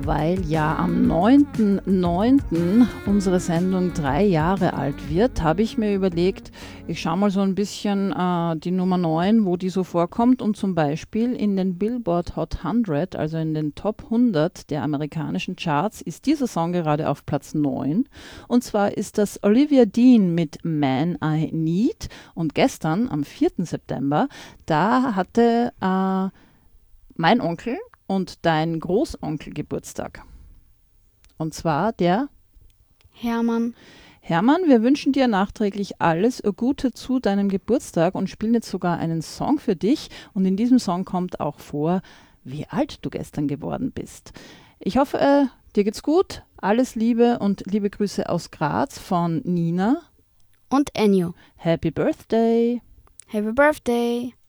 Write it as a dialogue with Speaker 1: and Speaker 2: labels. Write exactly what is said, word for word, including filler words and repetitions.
Speaker 1: Weil ja am neunten neunten unsere Sendung drei Jahre alt wird, habe ich mir überlegt, ich schaue mal so ein bisschen äh, die Nummer neun, wo die so vorkommt, und zum Beispiel in den Billboard Hot hundert, also in den Top hundert der amerikanischen Charts, ist dieser Song gerade auf Platz neun. Und zwar ist das Olivia Dean mit Man I Need. Und gestern, am vierten September, da hatte äh, mein Onkel und dein Großonkel Geburtstag. Und zwar der
Speaker 2: Hermann.
Speaker 1: Hermann, wir wünschen dir nachträglich alles Gute zu deinem Geburtstag und spielen jetzt sogar einen Song für dich. Und in diesem Song kommt auch vor, wie alt du gestern geworden bist. Ich hoffe, äh, dir geht's gut. Alles Liebe und liebe Grüße aus Graz von Nina
Speaker 2: Und Ennio.
Speaker 1: Happy Birthday.
Speaker 2: Happy Birthday.